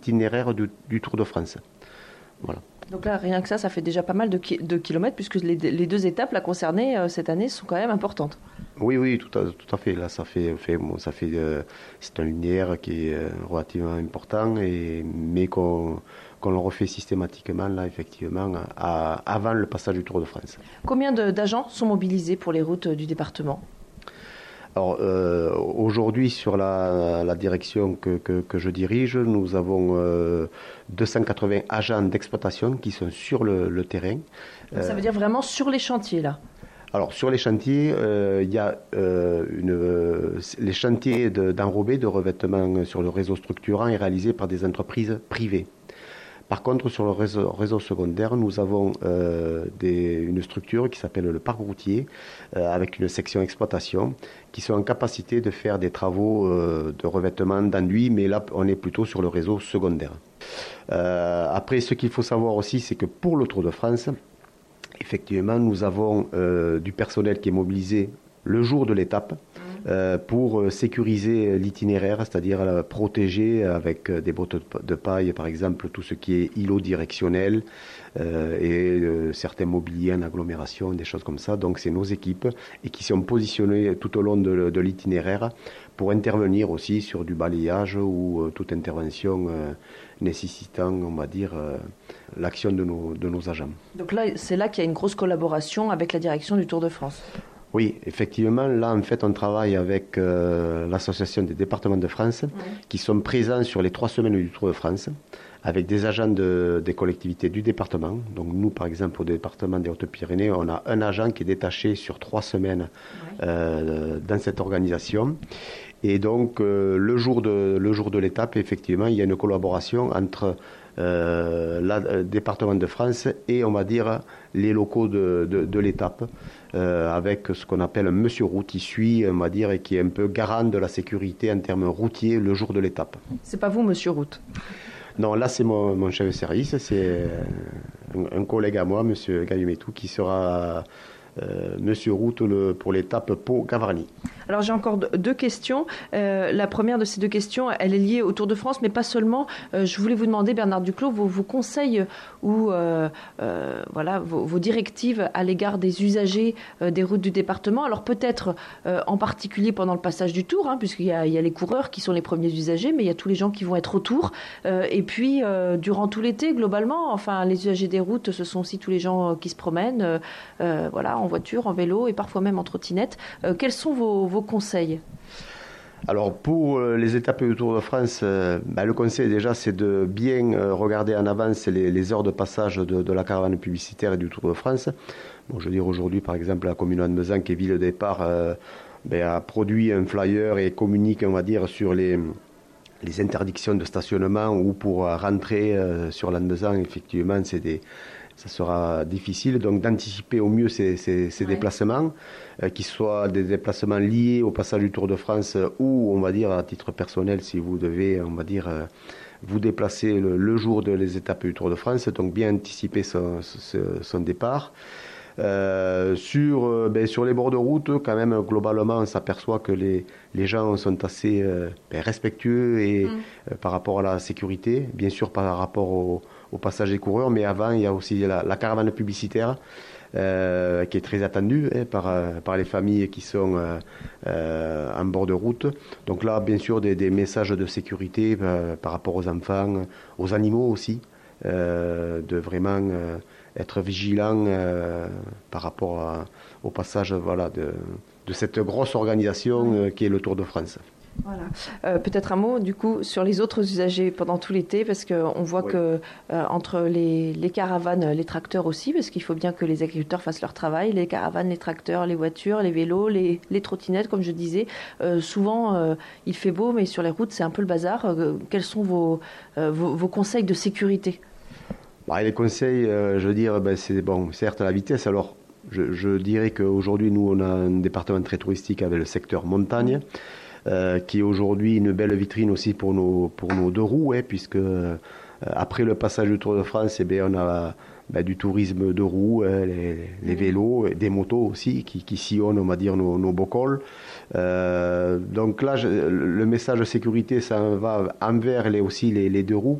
l'itinéraire du Tour de France. Voilà. Donc là, rien que ça fait déjà pas mal de kilomètres, puisque les 2 étapes là, concernées cette année sont quand même importantes. Oui, tout à fait. Là, c'est un linéaire qui est relativement important, mais qu'on le refait systématiquement, là, effectivement, avant le passage du Tour de France. Combien d'agents sont mobilisés pour les routes du département ? Alors, aujourd'hui, sur la direction que je dirige, nous avons 280 agents d'exploitation qui sont sur le terrain. Donc ça veut dire vraiment sur les chantiers, là ? Alors, sur les chantiers, il y a les chantiers d'enrobés, de revêtement sur le réseau structurant est réalisé par des entreprises privées. Par contre, sur le réseau secondaire, nous avons une structure qui s'appelle le parc routier, avec une section exploitation, qui sont en capacité de faire des travaux de revêtement d'enduit, mais là, on est plutôt sur le réseau secondaire. Après, ce qu'il faut savoir aussi, c'est que pour le Tour de France, effectivement, nous avons du personnel qui est mobilisé le jour de l'étape, pour sécuriser l'itinéraire, c'est-à-dire protéger avec des bottes de paille, par exemple, tout ce qui est îlot directionnel et certains mobiliers en agglomération, des choses comme ça. Donc c'est nos équipes et qui sont positionnées tout au long de l'itinéraire pour intervenir aussi sur du balayage ou toute intervention nécessitant, on va dire, l'action de nos agents. Donc là, c'est là qu'il y a une grosse collaboration avec la direction du Tour de France. Oui, effectivement, là en fait on travaille avec l'association des départements de France qui sont présents sur les 3 semaines du Tour de France avec des agents des collectivités du département. Donc nous par exemple au département des Hautes-Pyrénées, on a un agent qui est détaché sur 3 semaines dans cette organisation. Et donc le jour de l'étape, effectivement, il y a une collaboration entre le département de France et on va dire les locaux de l'étape avec ce qu'on appelle un monsieur route qui suit, on va dire, et qui est un peu garant de la sécurité en termes routiers le jour de l'étape. C'est pas vous, monsieur route? Non, là c'est mon chef de service, c'est un collègue à moi, monsieur Gayumetou, qui sera monsieur route pour l'étape Pau-Gavarnie. Alors j'ai encore 2 questions. La première de ces 2 questions, elle est liée au Tour de France, mais pas seulement. Je voulais vous demander, Bernard Duclos, vos conseils ou voilà, vos directives à l'égard des usagers des routes du département. Alors peut-être en particulier pendant le passage du Tour, puisqu'il y a les coureurs qui sont les premiers usagers, mais il y a tous les gens qui vont être autour. Et puis durant tout l'été, globalement, enfin les usagers des routes, ce sont aussi tous les gens qui se promènent, voilà, en voiture, en vélo et parfois même en trottinette. Quels sont vos conseils? Alors pour les étapes du Tour de France, le conseil déjà c'est de bien regarder en avance les heures de passage de la caravane publicitaire et du Tour de France. Bon, je veux dire aujourd'hui par exemple la commune de Lannemezan qui est ville de départ a produit un flyer et communique on va dire sur les interdictions de stationnement ou pour rentrer sur Lannemezan effectivement ça sera difficile, donc d'anticiper au mieux ces déplacements, qu'ils soient des déplacements liés au passage du Tour de France ou, on va dire, à titre personnel, si vous devez, on va dire, vous déplacer le jour des étapes du Tour de France, donc bien anticiper son départ. Sur les bords de route, quand même, globalement, on s'aperçoit que les gens sont assez respectueux et, par rapport à la sécurité, bien sûr par rapport au passage des coureurs, mais avant, il y a aussi la caravane publicitaire qui est très attendue par les familles qui sont en bord de route. Donc là, bien sûr, des messages de sécurité par rapport aux enfants, aux animaux aussi, de vraiment être vigilant par rapport au passage de cette grosse organisation qui est le Tour de France. Voilà. Peut-être un mot du coup sur les autres usagers pendant tout l'été, parce qu'on voit que entre les caravanes, les tracteurs aussi, parce qu'il faut bien que les agriculteurs fassent leur travail, les caravanes, les tracteurs, les voitures, les vélos, les trottinettes, comme je disais, souvent il fait beau, mais sur les routes c'est un peu le bazar. Quels sont vos conseils de sécurité? Les conseils, je veux dire, c'est bon, certes la vitesse. Alors je dirais qu'aujourd'hui nous on a un département très touristique avec le secteur montagne. Qui est aujourd'hui une belle vitrine aussi pour nos 2 roues, puisque après le passage du Tour de France, on a du tourisme de roues, les vélos, des motos aussi, qui sillonnent, on va dire, nos beaux cols. Donc là, le message de sécurité, ça va envers aussi les 2 roues,